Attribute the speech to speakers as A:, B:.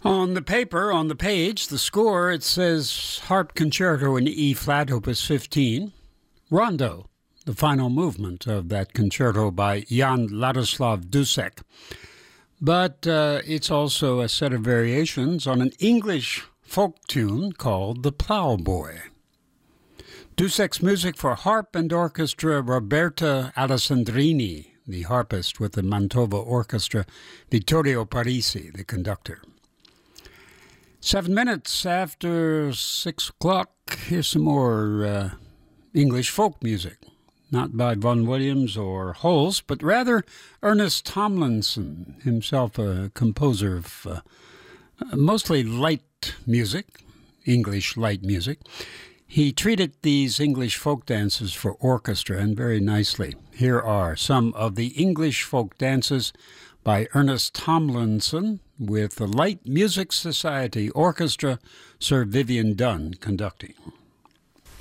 A: On the paper, on the page, the score, it says Harp Concerto in E-flat, Opus 15, Rondo, the final movement of that concerto by Jan Ladislav Dussek. But it's also a set of variations on an English folk tune called The Ploughboy. Dussek's music for harp and orchestra, Roberta Alessandrini, the harpist with the Mantova Orchestra, Vittorio Parisi, the conductor. 7 minutes after 6 o'clock, here's some more English folk music. Not by Vaughan Williams or Holst, but rather Ernest Tomlinson, himself a composer of mostly light music, English light music. He treated these English folk dances for orchestra, and very nicely. Here are some of the English folk dances by Ernest Tomlinson with the Light Music Society Orchestra, Sir Vivian Dunn conducting.